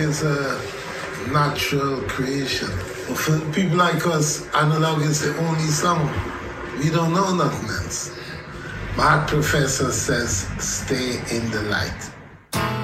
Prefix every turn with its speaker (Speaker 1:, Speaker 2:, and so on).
Speaker 1: is a natural creation. For people like us, analog is the only sound. We don't know nothing else. My professor says, stay in the light.